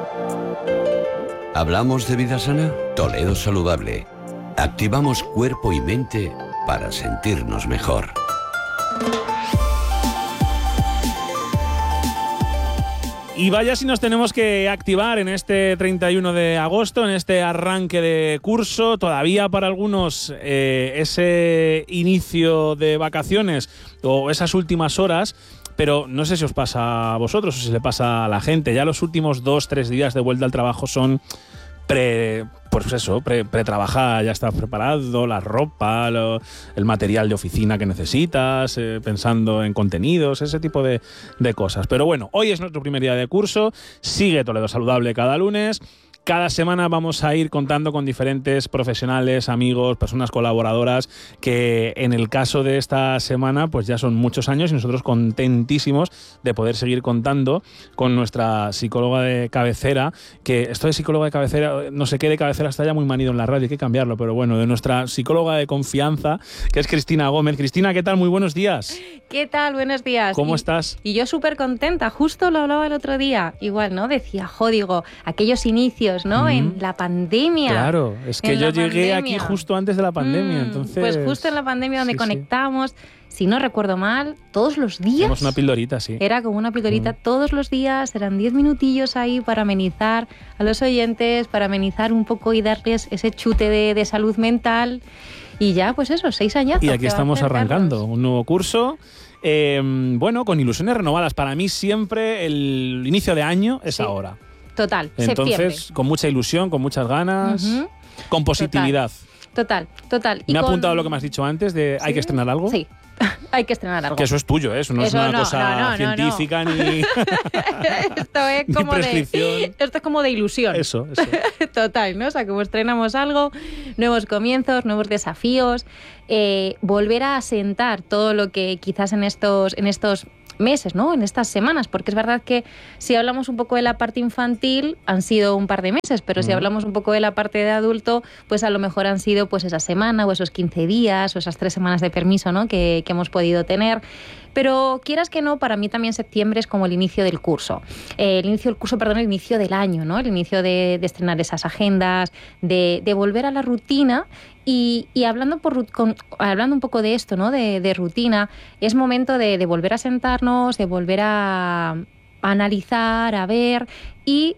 ¿Hablamos de vida sana? Toledo Saludable. Activamos cuerpo y mente para sentirnos mejor. Y vaya si nos tenemos que activar en este 31 de agosto, en este arranque de curso. Todavía para algunos ese inicio de vacaciones o esas últimas horas, pero no sé si os pasa a vosotros o si le pasa a la gente. Ya los últimos 2-3 días de vuelta al trabajo son pre-trabajar, ya está preparado, la ropa, el material de oficina que necesitas, pensando en contenidos, ese tipo de cosas. Pero bueno, hoy es nuestro primer día de curso, sigue Toledo Saludable cada lunes. Cada semana vamos a ir contando con diferentes profesionales, amigos, personas colaboradoras que en el caso de esta semana pues ya son muchos años y nosotros contentísimos de poder seguir contando con nuestra psicóloga de cabecera, que esto de psicóloga de cabecera, no sé qué de cabecera está ya muy manido en la radio, hay que cambiarlo, pero bueno, de nuestra psicóloga de confianza, que es Cristina Gómez. Cristina, ¿qué tal? Muy buenos días. ¿Qué tal? Buenos días. ¿Cómo estás? Y yo súper contenta, justo lo hablaba el otro día, igual, ¿no? Decía, digo, aquellos inicios, ¿no? En la pandemia. Claro, es que yo llegué aquí justo antes de la pandemia, entonces... Pues justo en la pandemia donde conectamos, si no recuerdo mal, todos los días... Tenemos una pildorita, sí. Era como una pildorita todos los días, eran 10 minutillos ahí para amenizar a los oyentes, para amenizar un poco y darles ese chute de salud mental. Y ya, pues eso, 6 añazos. Y aquí estamos arrancando un nuevo curso. Bueno, con ilusiones renovadas. Para mí siempre el inicio de año es ahora. Total, entonces, septiembre. Con mucha ilusión, con muchas ganas, con positividad. Total. Me ha apuntado lo que me has dicho antes de ¿hay que estrenar algo? Sí. Hay que estrenar algo. Que eso es tuyo, ¿eh? Eso no es una cosa científica ni esto es como esto es como de ilusión. Eso. Total, ¿no? O sea, como estrenamos algo, nuevos comienzos, nuevos desafíos, volver a asentar todo lo que quizás en estos meses, ¿no? En estas semanas, porque es verdad que si hablamos un poco de la parte infantil han sido un par de meses, pero si hablamos un poco de la parte de adulto, pues a lo mejor han sido pues esa semana o esos 15 días o esas 3 semanas de permiso, ¿no? que hemos podido tener. Pero quieras que no, para mí también septiembre es como el inicio del curso. El inicio del año, ¿no? El inicio de estrenar esas agendas, de volver a la rutina. Y hablando un poco de esto, ¿no? De rutina, es momento de volver a sentarnos, de volver a analizar, a ver y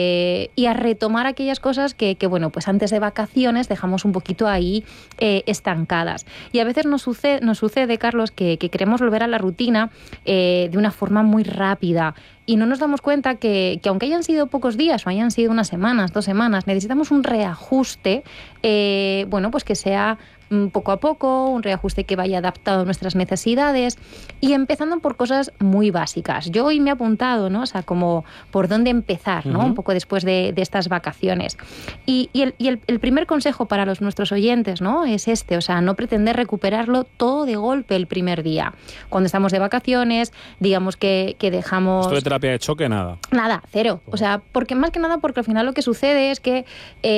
a retomar aquellas cosas que bueno, pues antes de vacaciones dejamos un poquito ahí estancadas. Y a veces nos sucede, Carlos, que queremos volver a la rutina de una forma muy rápida y no nos damos cuenta que aunque hayan sido pocos días o hayan sido unas semanas, 2 semanas, necesitamos un reajuste, bueno, pues que sea poco a poco, un reajuste que vaya adaptado a nuestras necesidades y empezando por cosas muy básicas. Yo hoy me he apuntado, ¿no? O sea, como por dónde empezar, ¿no? Un poco después de estas vacaciones. Y el primer consejo para nuestros oyentes, ¿no? Es o sea, no pretender recuperarlo todo de golpe el primer día. Cuando estamos de vacaciones, digamos que dejamos... Esto de terapia de choque, nada. Nada, cero. O sea, porque más que nada porque al final lo que sucede es que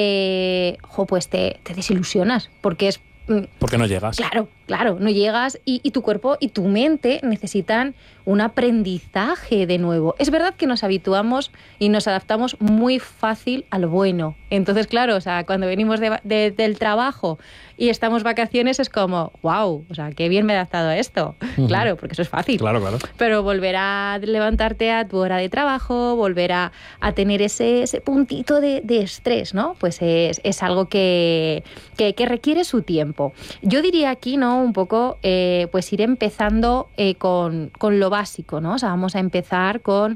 pues te desilusionas, porque no llegas. Claro, no llegas y tu cuerpo y tu mente necesitan un aprendizaje de nuevo. Es verdad que nos habituamos y nos adaptamos muy fácil a lo bueno. Entonces, claro, o sea, cuando venimos del trabajo y estamos vacaciones es como, wow, o sea, qué bien me he adaptado a esto. Claro, porque eso es fácil. Claro. Pero volver a levantarte a tu hora de trabajo, volver a tener ese puntito de estrés, ¿no? Pues es algo que requiere su tiempo. Yo diría aquí, ¿no? Un poco, pues ir empezando con lo básico, ¿no? O sea, vamos a empezar con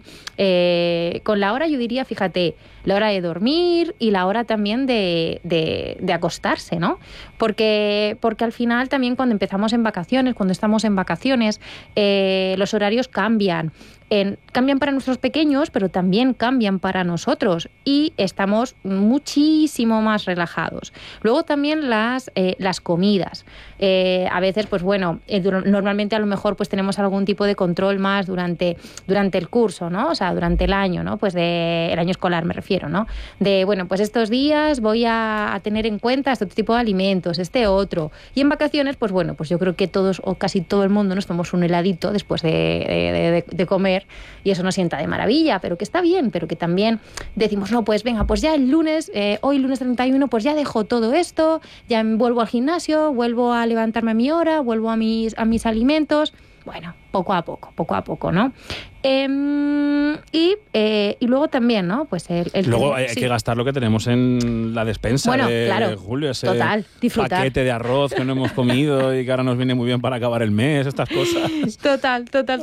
la hora, yo diría, fíjate, la hora de dormir y la hora también de acostarse, ¿no? Porque al final también cuando estamos en vacaciones, los horarios cambian. Cambian para nuestros pequeños, pero también cambian para nosotros y estamos muchísimo más relajados. Luego también las comidas. A veces, pues bueno, normalmente a lo mejor pues tenemos algún tipo de control más durante el curso, ¿no? O sea, durante el año, ¿no? Pues el año escolar me refiero, ¿no? De, bueno, pues estos días voy a tener en cuenta este tipo de alimentos, este otro. Y en vacaciones, pues bueno, pues yo creo que todos o casi todo el mundo nos tomamos un heladito después de comer comer y eso nos sienta de maravilla, pero que está bien, pero que también decimos, no, pues venga, pues ya el lunes, hoy lunes 31, pues ya dejo todo esto, ya vuelvo al gimnasio, vuelvo a levantarme a mi hora, vuelvo a mis alimentos. Bueno, poco a poco, ¿no? Y luego también, ¿no? Pues luego hay que gastar lo que tenemos en la despensa de Julio, ese disfrutar. Paquete de arroz que no hemos comido y que ahora nos viene muy bien para acabar el mes, estas cosas. Total,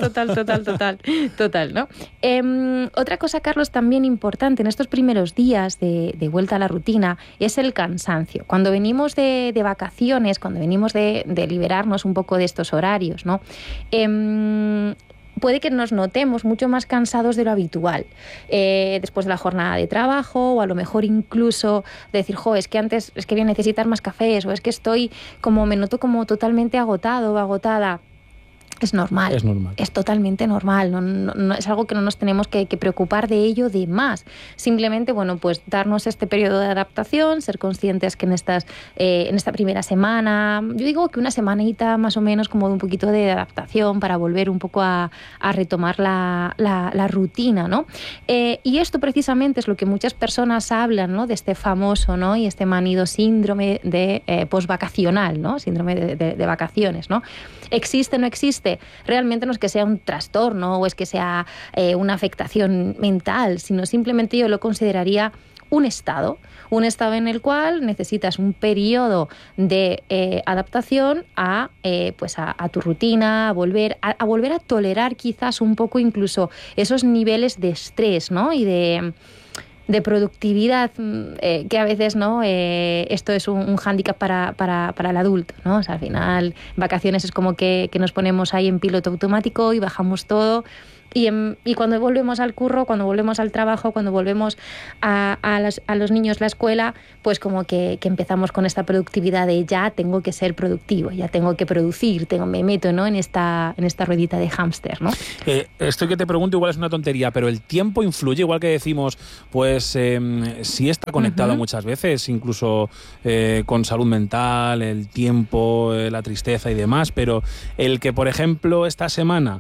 ¿no? Otra cosa, Carlos, también importante en estos primeros días de vuelta a la rutina es el cansancio. Cuando venimos de vacaciones, cuando venimos de liberarnos un poco de estos horarios, ¿no? Puede que nos notemos mucho más cansados de lo habitual después de la jornada de trabajo, o a lo mejor incluso decir, es que antes es que voy a necesitar más cafés, o es que me noto como totalmente agotado o agotada. Es normal, es totalmente normal, no es algo que no nos tenemos que preocupar de ello de más. Simplemente, pues darnos este periodo de adaptación, ser conscientes que en esta primera semana, yo digo que una semanita más o menos como de un poquito de adaptación para volver un poco a retomar la rutina, ¿no? Y esto precisamente es lo que muchas personas hablan, ¿no? De este famoso, ¿no? Y este manido síndrome de postvacacional, ¿no? Síndrome de vacaciones, ¿no? ¿Existe o no existe? Realmente no es que sea un trastorno o es que sea una afectación mental, sino simplemente yo lo consideraría un estado en el cual necesitas un periodo de adaptación a tu rutina, a volver a tolerar quizás un poco incluso esos niveles de estrés, ¿no? Y de productividad, que a veces, ¿no? Esto es un hándicap para el adulto, ¿no? O sea, al final, vacaciones es como que nos ponemos ahí en piloto automático y bajamos todo. Y cuando volvemos al curro, cuando volvemos al trabajo, cuando volvemos a los niños la escuela, pues como que empezamos con esta productividad de ya tengo que ser productivo, ya tengo que producir, me meto, ¿no? en esta ruedita de hámster, ¿no? Esto que te pregunto igual es una tontería, pero el tiempo influye, igual que decimos, pues sí está conectado muchas veces, incluso con salud mental, el tiempo, la tristeza y demás, pero el que, por ejemplo, esta semana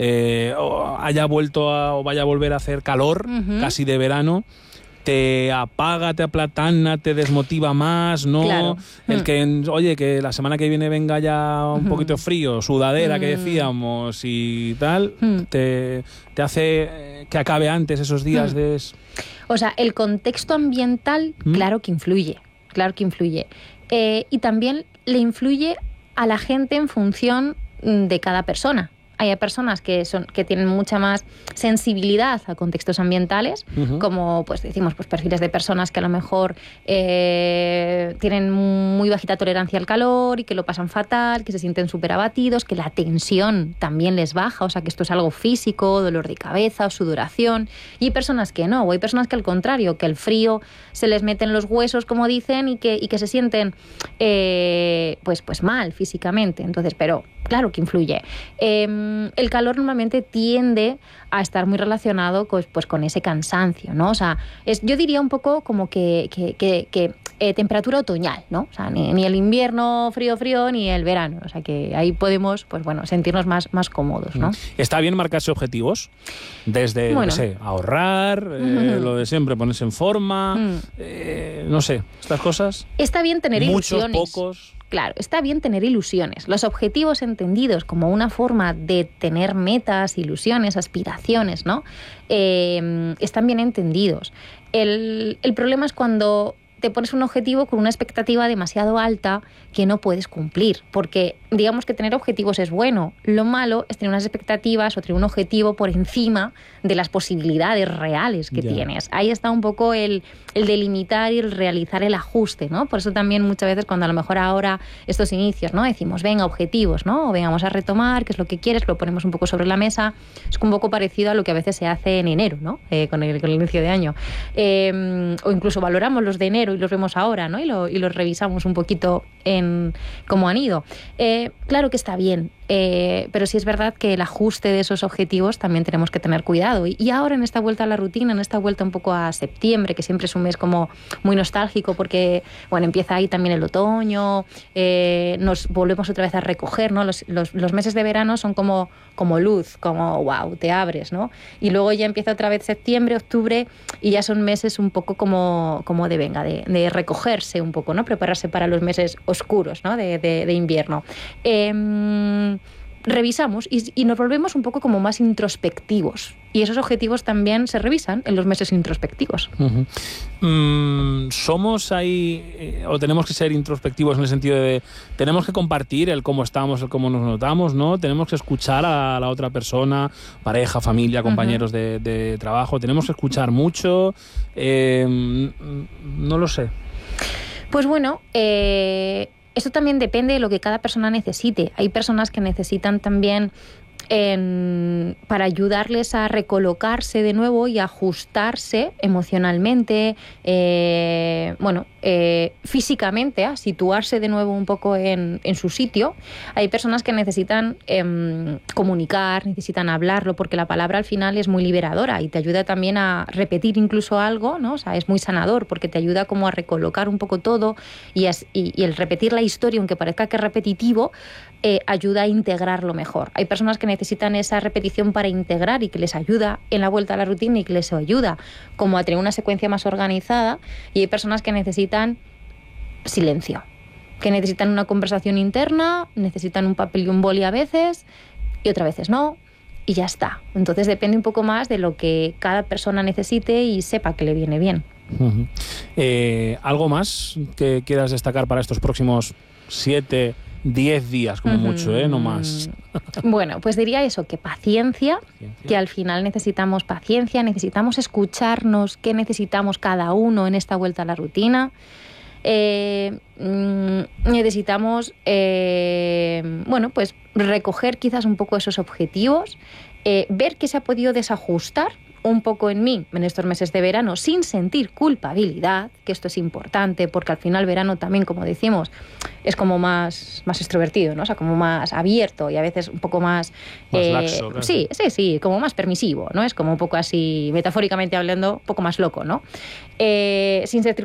haya vuelto o vaya a volver a hacer calor, casi de verano, te apaga, te aplatana, te desmotiva más, ¿no? Claro. El que la semana que viene venga ya un poquito frío, sudadera que decíamos y tal, te hace que acabe antes esos días de... O sea, el contexto ambiental, claro que influye. Y también le influye a la gente en función de cada persona. Hay personas que tienen mucha más sensibilidad a contextos ambientales, como pues decimos, pues perfiles de personas que a lo mejor tienen muy bajita tolerancia al calor y que lo pasan fatal, que se sienten súper abatidos, que la tensión también les baja, o sea que esto es algo físico, dolor de cabeza o sudoración. Y hay personas que no, o hay personas que al contrario, que el frío se les mete en los huesos, como dicen, y que se sienten pues mal físicamente. Entonces, pero claro que influye. El calor normalmente tiende a estar muy relacionado pues con ese cansancio, ¿no? O sea, yo diría un poco como que temperatura otoñal, ¿no? O sea, ni el invierno frío, ni el verano. O sea, que ahí podemos, pues bueno, sentirnos más cómodos, ¿no? ¿Está bien marcarse objetivos? Desde, no sé, ahorrar, lo de siempre, ponerse en forma, no sé, estas cosas. Está bien tener ilusiones. Muchos, pocos... Claro, está bien tener ilusiones. Los objetivos entendidos como una forma de tener metas, ilusiones, aspiraciones, ¿no? Están bien entendidos. El problema es cuando te pones un objetivo con una expectativa demasiado alta que no puedes cumplir, porque digamos que tener objetivos es bueno. Lo malo es tener unas expectativas o tener un objetivo por encima de las posibilidades reales que tienes. Ahí está un poco el delimitar y el realizar el ajuste, ¿no? Por eso también muchas veces cuando a lo mejor ahora estos inicios, ¿no? Decimos, venga, objetivos, ¿no? O venga, vamos a retomar, qué es lo que quieres, lo ponemos un poco sobre la mesa. Es un poco parecido a lo que a veces se hace en enero, ¿no? Con el inicio de año. O incluso valoramos los de enero y los vemos ahora, ¿no? Y los revisamos un poquito en cómo han ido. Claro que está bien, pero sí es verdad que el ajuste de esos objetivos también tenemos que tener cuidado. Y ahora en esta vuelta a la rutina, en esta vuelta un poco a septiembre, que siempre es un mes como muy nostálgico porque, bueno, empieza ahí también el otoño, nos volvemos otra vez a recoger, ¿no? Los meses de verano son como como luz, como wow, te abres, ¿no? Y luego ya empieza otra vez septiembre, octubre, y ya son meses un poco como de recogerse un poco, ¿no? Prepararse para los meses oscuros, ¿no? de invierno. Revisamos y nos volvemos un poco como más introspectivos. Y esos objetivos también se revisan en los meses introspectivos. ¿Somos ahí o tenemos que ser introspectivos en el sentido de tenemos que compartir el cómo estamos, el cómo nos notamos, ¿no? Tenemos que escuchar a la otra persona, pareja, familia, compañeros de trabajo? Tenemos que escuchar mucho. No lo sé. Pues bueno, esto también depende de lo que cada persona necesite. Hay personas que necesitan también para ayudarles a recolocarse de nuevo y ajustarse emocionalmente, físicamente, a situarse de nuevo un poco en su sitio. Hay personas que necesitan comunicar, necesitan hablarlo, porque la palabra al final es muy liberadora y te ayuda también a repetir incluso algo, ¿no? O sea, es muy sanador porque te ayuda como a recolocar un poco todo y el repetir la historia, aunque parezca que es repetitivo, ayuda a integrarlo mejor. Hay personas que necesitan esa repetición para integrar y que les ayuda en la vuelta a la rutina y que les ayuda como a tener una secuencia más organizada, y hay personas que necesitan silencio, que necesitan una conversación interna, necesitan un papel y un boli a veces y otras veces no, y ya está. Entonces depende un poco más de lo que cada persona necesite y sepa que le viene bien. ¿Algo más que quieras destacar para estos próximos 7, 10 días como mucho, no más? Bueno, pues diría eso, que paciencia, que al final necesitamos paciencia, necesitamos escucharnos qué necesitamos cada uno en esta vuelta a la rutina. Necesitamos pues recoger quizás un poco esos objetivos, ver qué se ha podido desajustar un poco en mí en estos meses de verano sin sentir culpabilidad, que esto es importante porque al final verano también, como decimos, es como más extrovertido, ¿no? O sea, como más abierto y a veces un poco más laxo, claro. Sí, como más permisivo, ¿no? Es como un poco así, metafóricamente hablando, un poco más loco, ¿no? Sin sentir